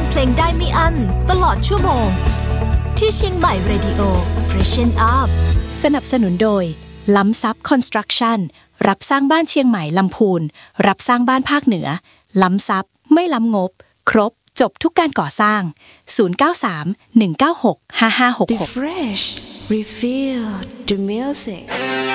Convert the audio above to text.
เพลงได้ไม่อั้นตลอดชั่วโมงที่เชียงใหม่ Radio Freshen Up สนับสนุนโดยล้ำซับคอนสตรักชั่นรับสร้างบ้านเชียงใหม่ลำพูนรับสร้างบ้านภาคเหนือล้ำซับไม่ล้ำงบครบจบทุกการก่อสร้าง093 196 5566 Refresh Refill the music